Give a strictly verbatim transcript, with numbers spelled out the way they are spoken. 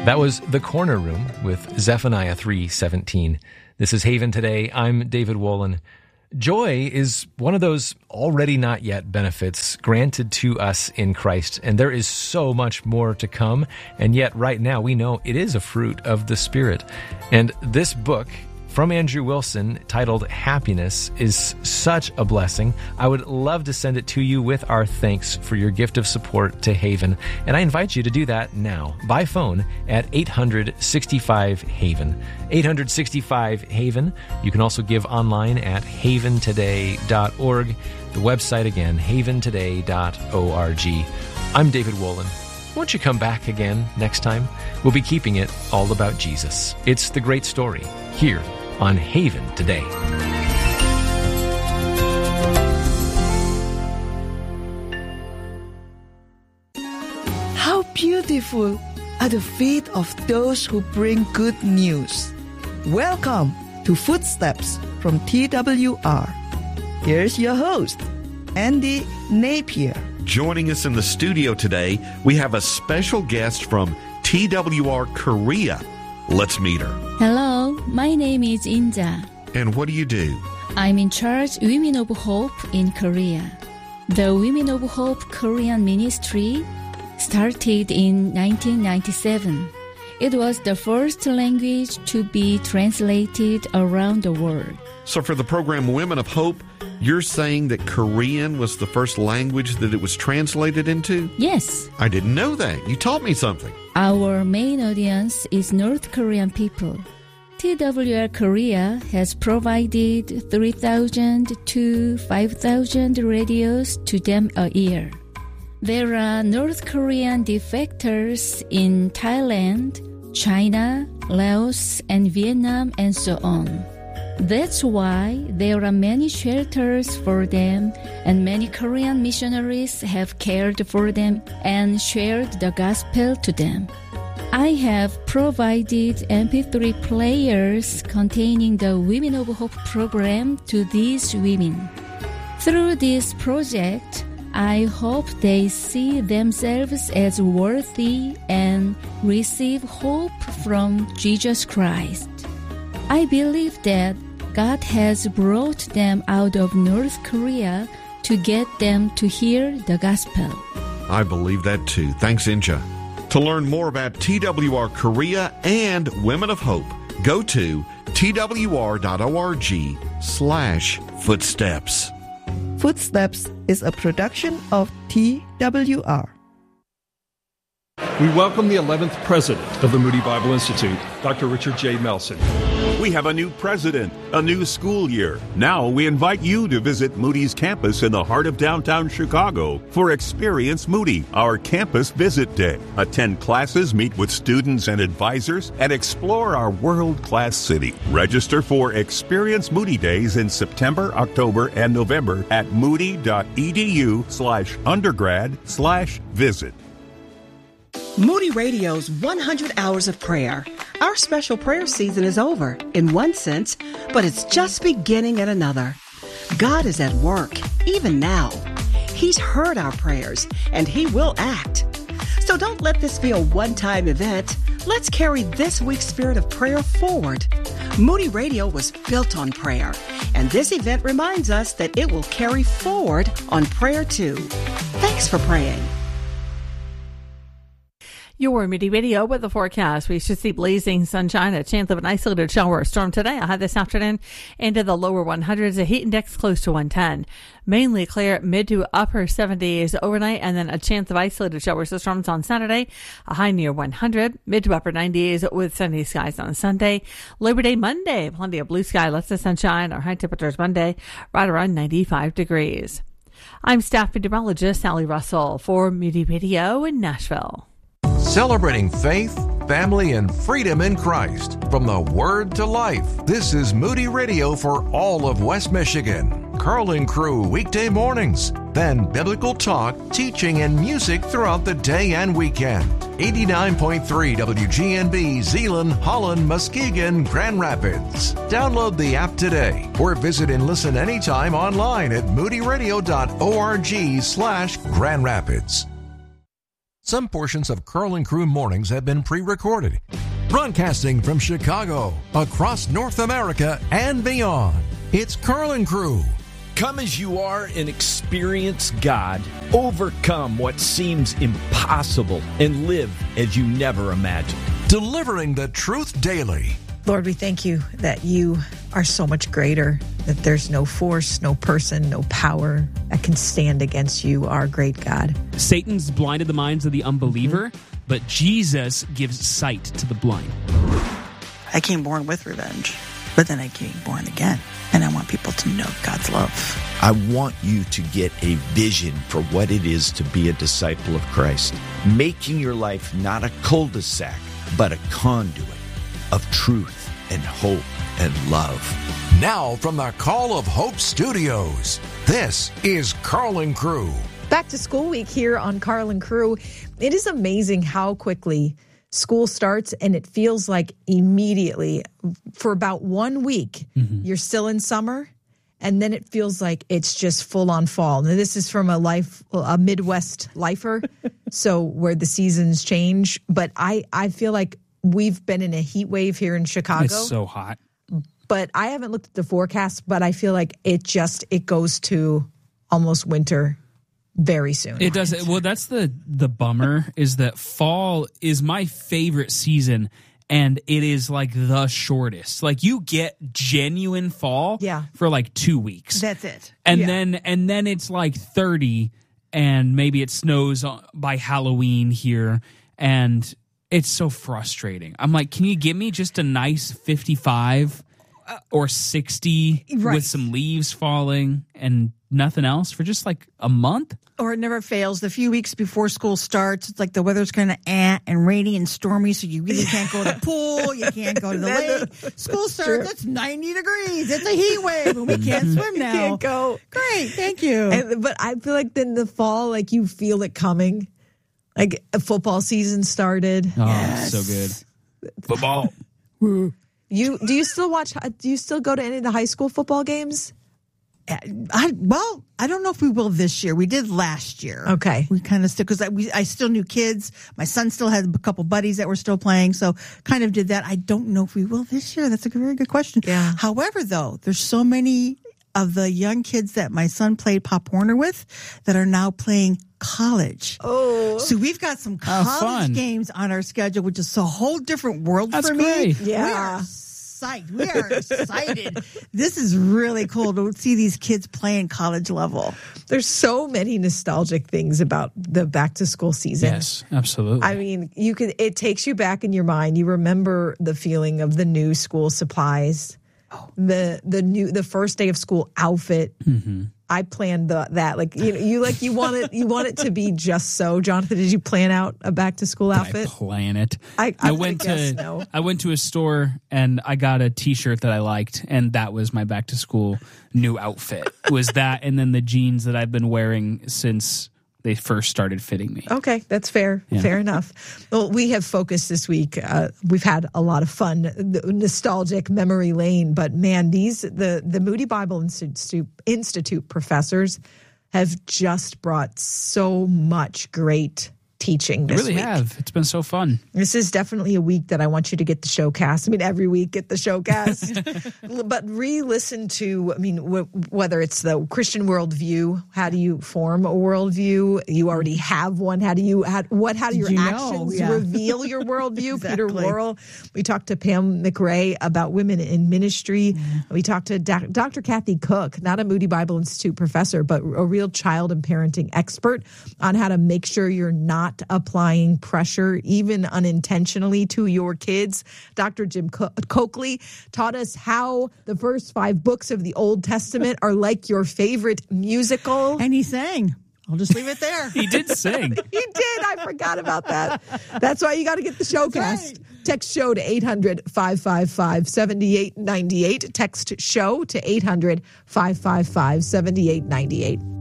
That was The Corner Room with Zephaniah three seventeen. This is Haven Today. I'm David Wolin. Joy is one of those already not yet benefits granted to us in Christ, and there is so much more to come, and yet right now we know it is a fruit of the Spirit. And this book from Andrew Wilson, titled Happiness, is such a blessing. I would love to send it to you with our thanks for your gift of support to Haven. And I invite you to do that now by phone at eight hundred sixty-five Haven. eight hundred sixty-five Haven. You can also give online at haven today dot org. The website again, haven today dot org. I'm David Wolin. Won't you come back again next time? We'll be keeping it all about Jesus. It's the great story here on Haven Today. How beautiful are the feet of those who bring good news. Welcome to Footsteps from T W R. Here's your host, Andy Napier. Joining us in the studio today, we have a special guest from T W R Korea. Let's meet her. Hello, my name is Inja. And what do you do? I'm in charge Women of Hope in Korea. The Women of Hope Korean Ministry started in nineteen ninety-seven. It was the first language to be translated around the world. So for the program Women of Hope, you're saying that Korean was the first language that it was translated into? Yes. I didn't know that. You taught me something. Our main audience is North Korean people. T W R Korea has provided three thousand to five thousand radios to them a year. There are North Korean defectors in Thailand, China, Laos, and Vietnam, and so on. That's why there are many shelters for them, and many Korean missionaries have cared for them and shared the gospel to them. I have provided M P three players containing the Women of Hope program to these women. Through this project, I hope they see themselves as worthy and receive hope from Jesus Christ. I believe that God has brought them out of North Korea to get them to hear the gospel. I believe that too. Thanks, Inja. To learn more about T W R Korea and Women of Hope, go to twr.org slash footsteps. Footsteps is a production of T W R. We welcome the eleventh president of the Moody Bible Institute, Doctor Richard J. Melson. We have a new president, a new school year. Now we invite you to visit Moody's campus in the heart of downtown Chicago for Experience Moody, our campus visit day. Attend classes, meet with students and advisors, and explore our world-class city. Register for Experience Moody Days in September, October, and November at moody.edu slash undergrad slash visit. Moody Radio's one hundred Hours of Prayer. Our special prayer season is over, in one sense, but it's just beginning in another. God is at work, even now. He's heard our prayers, and He will act. So don't let this be a one-time event. Let's carry this week's spirit of prayer forward. Moody Radio was built on prayer, and this event reminds us that it will carry forward on prayer too. Thanks for praying. Your Moody Radio with the forecast. We should see blazing sunshine, a chance of an isolated shower or storm today. I'll have this afternoon into the lower one hundreds, a heat index close to one ten. Mainly clear, mid to upper seventies overnight, and then a chance of isolated showers or storms on Saturday, a high near one hundred, mid to upper nineties with sunny skies on Sunday. Labor Day Monday, plenty of blue sky, lots of sunshine. Our high temperatures Monday, right around ninety-five degrees. I'm staff meteorologist Sally Russell for Moody Radio in Nashville. Celebrating faith, family, and freedom in Christ. From the Word to Life, this is Moody Radio for all of West Michigan. Carl and Crew weekday mornings. Then biblical talk, teaching, and music throughout the day and weekend. eighty-nine point three W G N B, Zeeland, Holland, Muskegon, Grand Rapids. Download the app today or visit and listen anytime online at moodyradio.org slash Grand Rapids. Some portions of Carl and Crew Mornings have been pre-recorded. Broadcasting from Chicago, across North America, and beyond, it's Carl and Crew. Come as you are and experience God. Overcome what seems impossible and live as you never imagined. Delivering the truth daily. Lord, we thank you that you are so much greater, that there's no force, no person, no power that can stand against you, our great God. Satan's blinded the minds of the unbeliever, mm-hmm. but Jesus gives sight to the blind. I came born with revenge, but then I came born again, and I want people to know God's love. I want you to get a vision for what it is to be a disciple of Christ, making your life not a cul-de-sac, but a conduit of truth and hope and love. Now from the Call of Hope Studios, this is Carl and Crew. Back to school week here on Carl and Crew. It is amazing how quickly school starts, and it feels like immediately for about one week, mm-hmm. you're still in summer, and then it feels like it's just full on fall. Now, this is from a life, a Midwest lifer, so where the seasons change. But I, I feel like we've been in a heat wave here in Chicago. It's so hot. But I haven't looked at the forecast, but I feel like it just, it goes to almost winter very soon. It does. Well, that's the, the bummer is that fall is my favorite season, and it is like the shortest. Like you get genuine fall yeah. for like two weeks. That's it. And yeah. then and then it's like thirty, and maybe it snows by Halloween here, and it's so frustrating. I'm like, can you give me just a nice fifty-five or sixty right. with some leaves falling and nothing else for just like a month? Or it never fails. The few weeks before school starts, it's like the weather's kind of eh and rainy and stormy, so you really can't go to the pool. You can't go to the lake. School starts, sure. It's ninety degrees. It's a heat wave, and we can't swim now. You can't go. Great, thank you. And, but I feel like then the fall, like you feel it coming. Like a football season started. Oh, yes. So good. Football. you do you still watch? Do you still go to any of the high school football games? I well, I don't know if we will this year. We did last year. Okay, we kind of still because I, we I still knew kids. My son still had a couple buddies that were still playing, so kind of did that. I don't know if we will this year. That's a very good question. Yeah. However, though, there's so many of the young kids that my son played Pop Warner with that are now playing college. Oh. So we've got some college games on our schedule, which is a whole different world That's for great. me. Yeah. We are psyched. We are excited. This is really cool to see these kids playing college level. There's so many nostalgic things about the back to school season. Yes, absolutely. I mean, you could it takes you back in your mind. You remember the feeling of the new school supplies. Oh. The the new the first day of school outfit. Mm-hmm. I planned the, that like you know you like you want it you want it to be just so. Jonathan, did you plan out a back to school outfit? I plan it. I, I, I went to no. I went to a store and I got a T-shirt that I liked, and that was my back to school new outfit. Was that, and then the jeans that I've been wearing since they first started fitting me. Okay, that's fair. Yeah. Fair enough. Well, we have focused this week. Uh, we've had a lot of fun, the nostalgic memory lane. But man, these the the Moody Bible Institute, Institute professors have just brought so much great teaching this really week. have. It's been so fun. This is definitely a week that I want you to get the showcast. I mean, every week get the showcast. But re-listen to, I mean, w- whether it's the Christian worldview, how do you form a worldview? You already have one. How do you, how, what, how do your you actions know, yeah. reveal your worldview? Exactly. Peter Worrell. We talked to Pam McRae about women in ministry. Yeah. We talked to doc- Doctor Kathy Cook, not a Moody Bible Institute professor, but a real child and parenting expert on how to make sure you're not applying pressure, even unintentionally, to your kids. Doctor Jim Co- Coakley taught us how the first five books of the Old Testament are like your favorite musical. And he sang. I'll just leave it there. He did sing. He did. I forgot about that. That's why you got to get the showcast. Right. Text show to eight hundred, five five five, seven eight nine eight. Text show to eight hundred, five five five, seven eight nine eight.